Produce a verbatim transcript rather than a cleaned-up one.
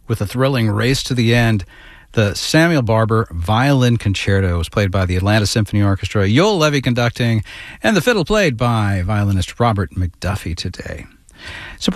with a thrilling race to the end. The Samuel Barber Violin Concerto was played by the Atlanta Symphony Orchestra, Yoel Levy conducting, and the fiddle played by violinist Robert McDuffie today. Support